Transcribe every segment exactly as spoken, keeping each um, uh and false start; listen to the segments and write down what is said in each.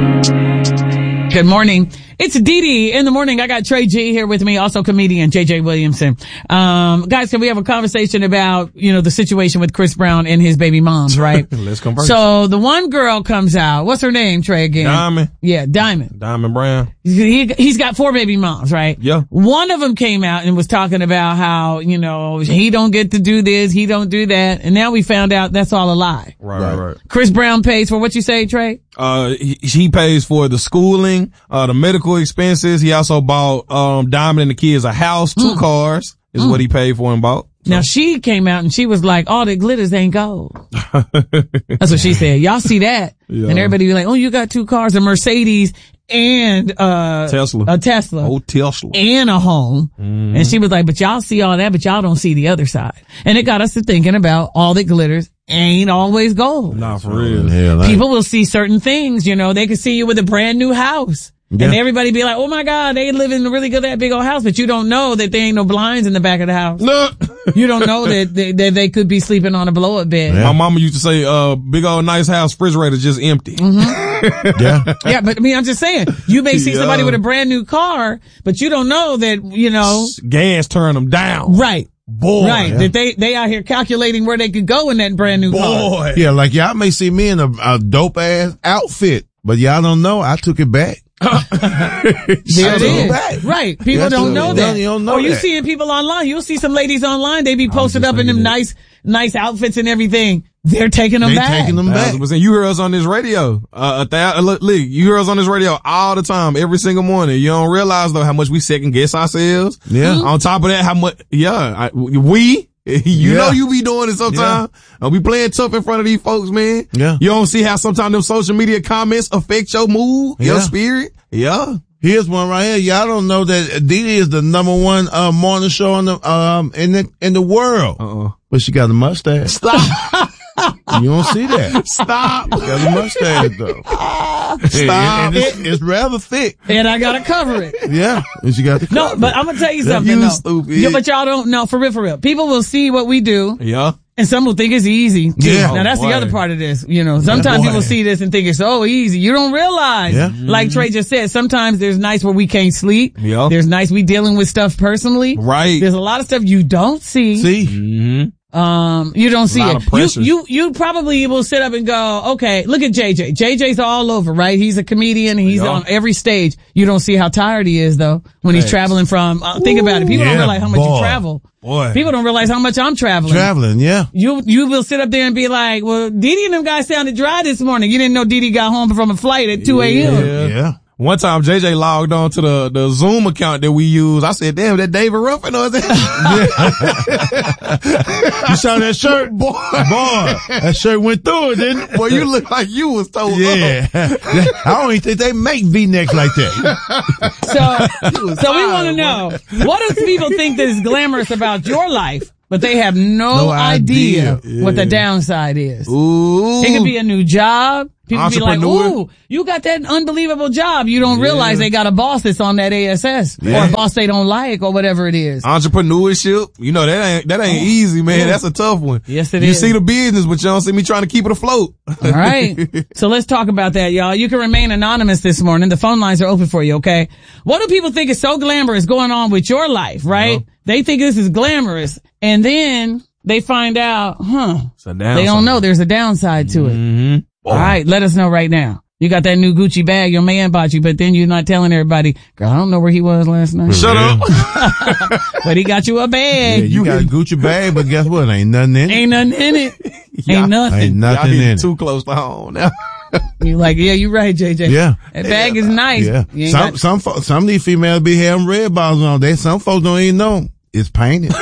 Good morning. It's Dee Dee in the morning. I got Trey G here with me, also comedian J J Williamson. Um, guys, can we have a conversation about, you know, the situation with Chris Brown and his baby moms, right? Let's converse. So the one girl comes out. What's her name, Trey, again? Diamond. Yeah, Diamond. Diamond Brown. He, he's got four baby moms, right? Yeah. One of them came out and was talking about how, you know, he don't get to do this, he don't do that. And now we found out that's all a lie. Right, right, right. Chris Brown pays for what you say, Trey? Uh, he, he pays for the schooling, uh, the medical expenses. He also bought, um, Diamond and the kids a house, two mm. cars is mm. what he paid for and bought. So. Now she came out and she was like, all that glitters ain't gold. That's what she said. Y'all see that? Yeah. And everybody be like, oh, you got two cars, a Mercedes and, uh, Tesla. a Tesla. Oh, Tesla. And a home. Mm. And she was like, but y'all see all that, but y'all don't see the other side. And it got us to thinking about all that glitters ain't always gold. Nah, for real. Hell, people will see certain things, you know, they could see you with a brand new house. Yeah. And everybody be like, oh my God, they live in a really good, that big old house, but you don't know that there ain't no blinds in the back of the house. No. You don't know that they, that they could be sleeping on a blow up bed. Yeah. My mama used to say, uh, big old nice house, refrigerator just empty. Mm-hmm. Yeah. Yeah, but I mean, I'm just saying, you may see yeah. somebody with a brand new car, but you don't know that, you know. Gas turn them down. Right. Boy. Right. Yeah. That they, they out here calculating where they could go in that brand new Boy. car. Yeah, like y'all may see me in a, a dope ass outfit, but y'all don't know I took it back. There it is. Right. People Yes, don't know that. You don't know or you that. seeing people online. You'll see some ladies online. They be posted up in them nice, nice outfits and everything. They're taking them they back. taking them back. You hear us on this radio. Uh, a thousand, look, look, you hear us on this radio all the time, every single morning. You don't realize though how much we second guess ourselves. Yeah. Mm-hmm. On top of that, how much, yeah, I, we, you yeah. know you be doing it sometimes. Yeah. We playing tough in front of these folks, man. Yeah. You don't see how sometimes them social media comments affect your mood, yeah. your spirit. Yeah. Here's one right here. Y'all don't know that Dee Dee is the number one uh, morning show in the um in the in the world. Uh-uh. But she got a mustache. Stop. You don't see that. Stop. She got a mustache though. Stop. And, and it's, it's rather thick. And I gotta cover it. Yeah. And she got the No, but I'm gonna tell you something. You though. stupid. Yeah, but y'all don't know, for real, for real. People will see what we do. Yeah. And some will think it's easy. Too. Yeah. Now that's Oh, the other part of this. You know, sometimes Yeah, people see this and think it's so easy. You don't realize. Yeah. Like Trey just said, sometimes there's nights where we can't sleep. Yeah. There's nights we dealing with stuff personally. Right. There's a lot of stuff you don't see. See? Mm-hmm. Um, you don't see A lot it. of pressure. You, you, you probably will sit up and go, okay, look at J J. J J's all over, right? He's a comedian and he's Yeah. on every stage. You don't see how tired he is though when he's Thanks. traveling from, uh, think about it. People Yeah, don't realize how much boy. you travel. Boy. People don't realize how much I'm traveling. Traveling, yeah. You, you will sit up there and be like, well, Dee Dee and them guys sounded dry this morning. You didn't know Dee Dee got home from a flight at two a.m. Yeah. Yeah. One time J J logged on to the, the Zoom account that we use. I said, damn, that David Ruffin or is that? You saw that shirt? Boy. Boy, that shirt went through it, didn't it? Boy, you look like you was told Yeah. I don't even think they make V-necks like that. So, so we want to know, what do people think that is glamorous about your life, but they have no, No idea, idea. what the downside is? Ooh. It could be a new job. People be like, Entrepreneur. ooh, you got that unbelievable job. You don't Yeah. realize they got a boss that's on that A S S Yeah. or a boss they don't like or whatever it is. Entrepreneurship. You know, that ain't, that ain't easy, man. That's a tough one. Yes, it you is. see the business, but you don't see me trying to keep it afloat. All right. So let's talk about that, y'all. You can remain anonymous this morning. The phone lines are open for you, okay? What do people think is so glamorous going on with your life, right? No. They think this is glamorous. And then they find out, huh, It's a they downside. don't know there's a downside to it. Mm-hmm. All right. Let us know right now. You got that new Gucci bag your man bought you, but then you're not telling everybody, girl, I don't know where he was last night. Shut Yeah. up. But he got you a Yeah, bag. you got a Gucci bag, but guess what? Ain't nothing in it. Ain't nothing in it. Y'all- Ain't nothing. Ain't Y'all nothing hitting in it. too close to home now. You like, yeah, you're right, J J. Yeah. That bag is nice. Yeah. You ain't Some, got- some, fo- some of these females be having red balls on. They, some folks don't even know. It's painted.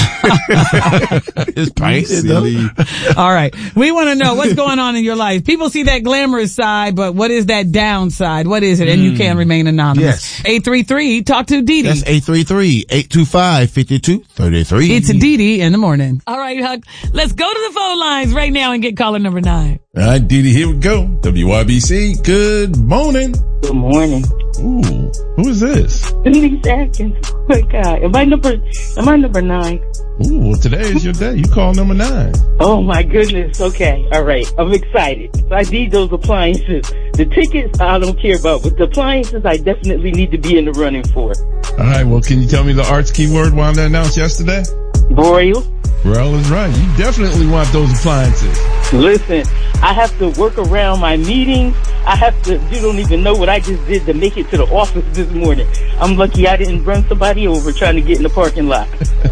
It's painted though. Silly. All right. We want to know what's going on in your life. People see that glamorous side, but what is that downside? What is it? And you can remain anonymous. Yes. eight three three, talk to Dee Dee. That's eight three three, eight two five, five two three three. It's Dee Dee in the morning. All right, Huck. Let's go to the phone lines right now and get caller number nine. All right, Dee Dee, here we go. W I B C, good morning. Good morning. Ooh, who is this? Denise Atkins. Oh my God. Am I number, am I number nine? Ooh, well, today is your day. You call number nine. Oh my goodness. Okay. All right. I'm excited. I need those appliances. The tickets I don't care about, but the appliances I definitely need to be in the running for. All right. Well, can you tell me the arts keyword Wanda announced yesterday? Braille. Braille is right. You definitely want those appliances. Listen, I have to work around my meetings. I have to, you don't even know what I just did to make it to the office this morning. I'm lucky I didn't run somebody over trying to get in the parking lot.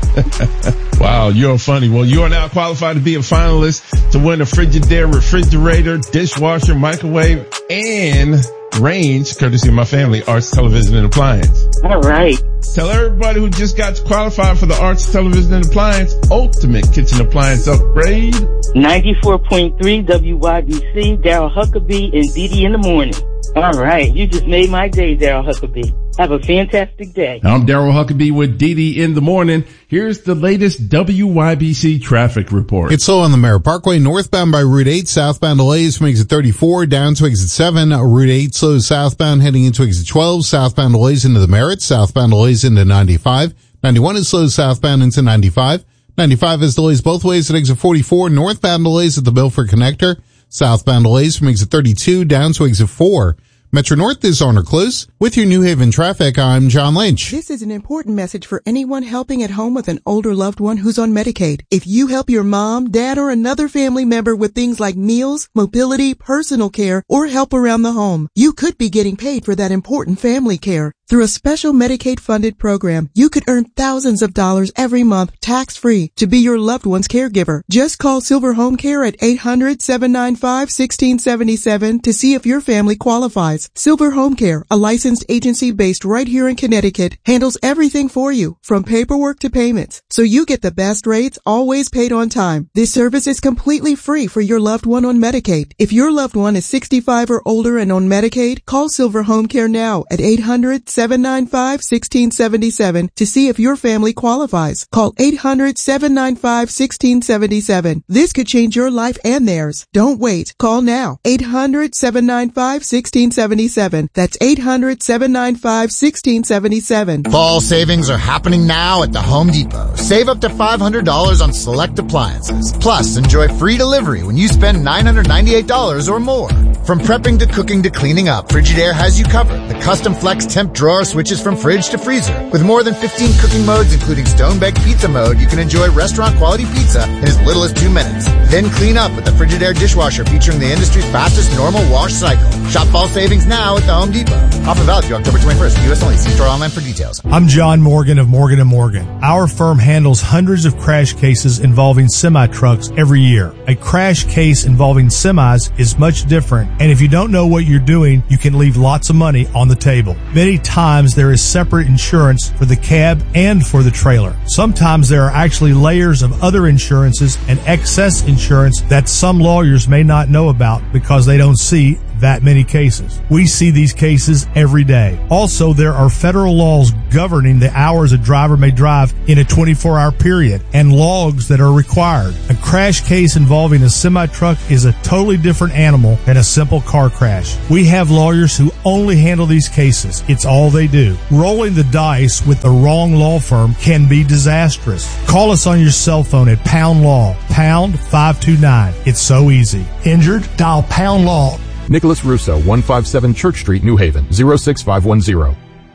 Wow, you're funny. Well, you are now qualified to be a finalist to win a Frigidaire refrigerator, dishwasher, microwave, and range, courtesy of my family, Arts Television and Appliance. All right. Tell everybody who just got qualified for the Arts Television and Appliance Ultimate Kitchen Appliance Upgrade. ninety-four point three W Y B C, Daryl Huckabee and Dee Dee in the morning. All right. You just made my day, Daryl Huckabee. Have a fantastic day. I'm Daryl Huckabee with Dee Dee in the morning. Here's the latest W Y B C traffic report. It's slow on the Merritt Parkway, northbound by Route eight, southbound delays from exit thirty-four down to exit seven. Route eight slow southbound heading into exit twelve, southbound delays into the Merritt, southbound delays into ninety-five. ninety-one is slow southbound into ninety-five. ninety-five has delays both ways at exit forty-four, northbound delays at the Milford Connector, southbound delays from exit thirty-two down to exit four. Metro North is on or close. With your New Haven traffic, I'm John Lynch. This is an important message for anyone helping at home with an older loved one who's on Medicaid. If you help your mom, dad, or another family member with things like meals, mobility, personal care, or help around the home, you could be getting paid for that important family care. Through a special Medicaid-funded program, you could earn thousands of dollars every month tax-free to be your loved one's caregiver. Just call Silver Home Care at eight hundred, seven nine five, one six seven seven to see if your family qualifies. Silver Home Care, a licensed agency based right here in Connecticut, handles everything for you, from paperwork to payments, so you get the best rates, always paid on time. This service is completely free for your loved one on Medicaid. If your loved one is sixty-five or older and on Medicaid, call Silver Home Care now at eight hundred, seven nine five, one six seven seven to see if your family qualifies. Call eight hundred, seven nine five, one six seven seven. This could change your life and theirs. Don't wait. Call now. eight hundred, seven nine five, one six seven seven. That's eight hundred, seven nine five, one six seven seven. Fall savings are happening now at the Home Depot. Save up to five hundred dollars on select appliances. Plus, enjoy free delivery when you spend nine hundred ninety-eight dollars or more. From prepping to cooking to cleaning up, Frigidaire has you covered. The custom flex temp drawer switches from fridge to freezer. With more than fifteen cooking modes, including stone-baked pizza mode, you can enjoy restaurant-quality pizza in as little as two minutes. Then clean up with the Frigidaire dishwasher featuring the industry's fastest normal wash cycle. Shop fall savings now at the Home Depot. Offer valid through October twenty-first. U S only. See store online for details. I'm John Morgan of Morgan and Morgan. Our firm handles hundreds of crash cases involving semi-trucks every year. A crash case involving semis is much different, and if you don't know what you're doing, you can leave lots of money on the table. Many times there is separate insurance for the cab and for the trailer. Sometimes there are actually layers of other insurances and excess insurance that some lawyers may not know about because they don't see that many cases. We see these cases every day. Also, there are federal laws governing the hours a driver may drive in a twenty-four hour period and logs that are required. A crash case involving a semi-truck is a totally different animal than a simple car crash. We have lawyers who only handle these cases. It's all they do. Rolling the dice with the wrong law firm can be disastrous. Call us on your cell phone at Pound Law, pound five two nine. It's so easy. Injured? Dial Pound Law. Nicholas Russo, one fifty-seven Church Street, New Haven, zero six five one zero.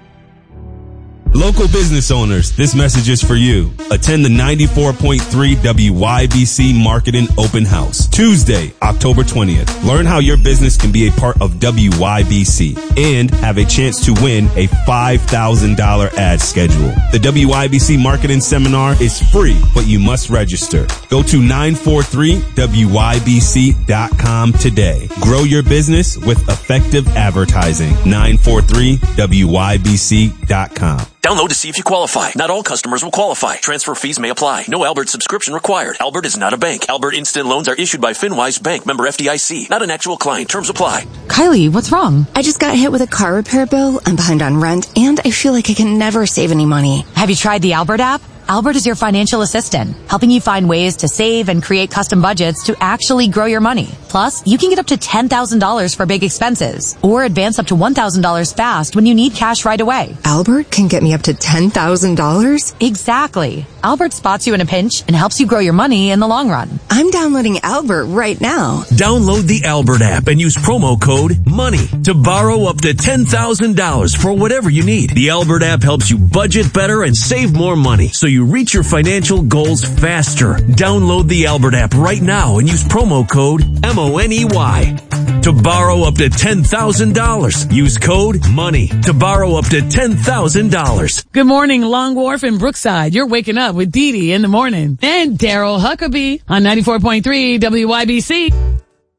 Local business owners, this message is for you. Attend the ninety-four point three W Y B C Marketing Open House, Tuesday, October twentieth. Learn how your business can be a part of W Y B C and have a chance to win a five thousand dollars ad schedule. The W Y B C Marketing Seminar is free, but you must register. Go to nine four three W Y B C dot com today. Grow your business with effective advertising. nine four three W Y B C dot com. Download to see if you qualify. Not all customers will qualify. Transfer fees may apply. No Albert subscription required. Albert is not a bank. Albert Instant Loans are issued by FinWise Bank, member F D I C. Not an actual client. Terms apply. Kylie, what's wrong? I just got hit with a car repair bill. I'm behind on rent, and I feel like I can never save any money. Have you tried the Albert app? Albert is your financial assistant, helping you find ways to save and create custom budgets to actually grow your money. Plus, Plus, you can get up to ten thousand dollars for big expenses or advance up to one thousand dollars fast when you need cash right away. Albert can get me up to ten thousand dollars? Exactly. Albert spots you in a pinch and helps you grow your money in the long run. I'm downloading Albert right now. Download the Albert app and use promo code MONEY to borrow up to ten thousand dollars for whatever you need. The Albert app helps you budget better and save more money so you reach your financial goals faster. Download the Albert app right now and use promo code M O N E Y to borrow up to ten thousand dollars. Use code MONEY to borrow up to ten thousand dollars. Good morning, Long Wharf and Brookside. You're waking up with Dee Dee in the morning and Daryl Huckabee on ninety-four point three W Y B C.